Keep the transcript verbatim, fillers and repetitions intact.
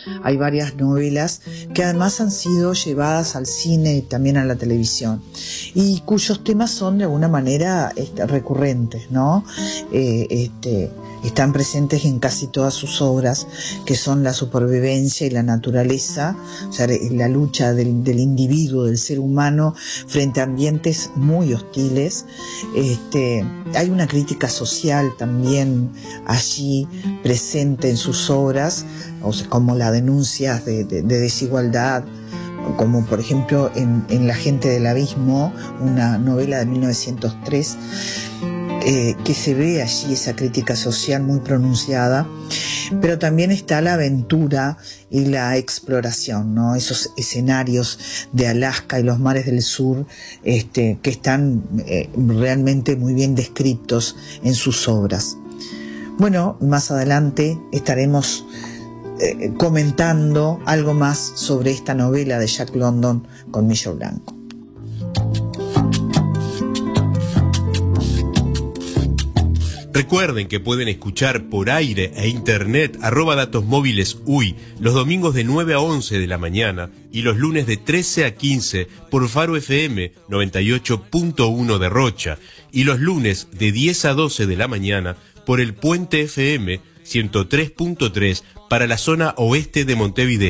hay varias novelas que además han sido llevadas al cine y también a la televisión, y cuyos temas son de alguna manera este, recurrentes, ¿no? Eh, este, están presentes en casi todas sus obras, que son la supervivencia y la naturaleza, o sea, la lucha del, del individuo, del ser humano, frente a ambientes muy hostiles. Este, hay una crítica social también allí presente en sus obras, o sea, como las denuncias de, de, de desigualdad, como por ejemplo en, en La gente del abismo, una novela de mil novecientos tres, eh, que se ve allí esa crítica social muy pronunciada. Pero también está la aventura y la exploración, ¿no? Esos escenarios de Alaska y los mares del sur, este, que están eh, realmente muy bien descritos en sus obras. Bueno, más adelante estaremos eh, comentando algo más sobre esta novela de Jack London con Millo Blanco. Recuerden que pueden escuchar por aire e internet arroba datos móviles U Y los domingos de nueve a once de la mañana y los lunes de trece a quince por Faro F M noventa y ocho punto uno de Rocha y los lunes de diez a doce de la mañana por el Puente F M ciento tres punto tres para la zona oeste de Montevideo.